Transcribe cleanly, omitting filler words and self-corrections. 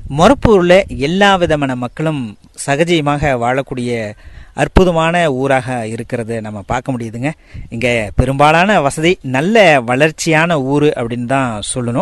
மொரப்பூரில் எல்லா விதமான மக்களும் சகஜமாக வாழக்கூடிய அற்புதமான ஊராக இருக்கிறது நம்ம பார்க்க முடியுதுங்க. இங்கே பெரும்பாலான வசதி நல்ல வளர்ச்சியான ஊர் அப்படின்னு தான் சொல்லணும்.